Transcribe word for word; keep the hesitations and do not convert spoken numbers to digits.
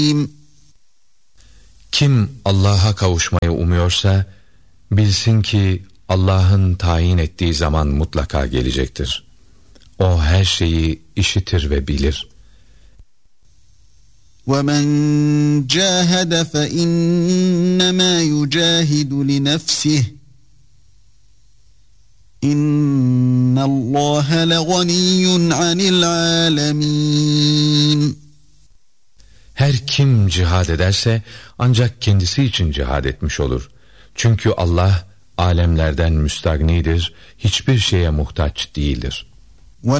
Kim Allah'a kavuşmayı umuyorsa bilsin ki Allah'ın tayin ettiği zaman mutlaka gelecektir. O her şeyi işitir ve bilir. وَمَنْ جَاهَدَ فَإِنَّمَا يُجَاهِدُ لِنَفْسِهِ اِنَّ اللّٰهَ لَغَنِيٌّ عَنِ الْعَالَمِينَ. Her kim cihad ederse ancak kendisi için cihad etmiş olur. Çünkü Allah alemlerden müstagnidir, hiçbir şeye muhtaç değildir.